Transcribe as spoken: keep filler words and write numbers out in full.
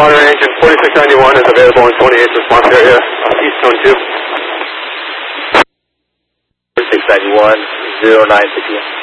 Modern engine forty-six ninety-one is available in twenty-eighth response area, East Zone two. forty-six ninety-one, zero nine P M.